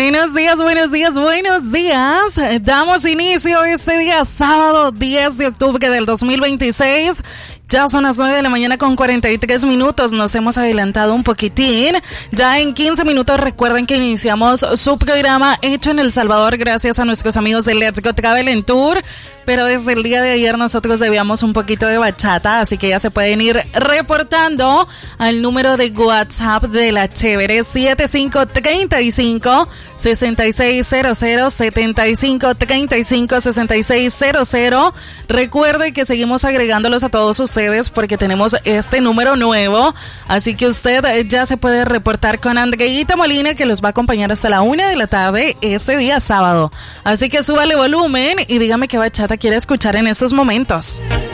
Buenos días, buenos días, buenos días. Damos inicio este día sábado 10 de octubre del 2026. Ya son las 9 de la mañana con 43 minutos. Nos hemos adelantado un poquitín. Ya en 15 minutos recuerden que iniciamos su programa hecho en El Salvador gracias a nuestros amigos de Let's Go Travel & Tour. Pero desde el día de ayer nosotros debíamos un poquito de bachata, así que ya se pueden ir reportando al número de WhatsApp de la Chévere 7535-6600, 7535-6600. Recuerde que seguimos agregándolos a todos ustedes porque tenemos este número nuevo, así que usted ya se puede reportar con Andreita Molina, que los va a acompañar hasta la 1 de la tarde este día sábado. Así que súbale volumen y dígame qué bachata quiere escuchar en estos momentos.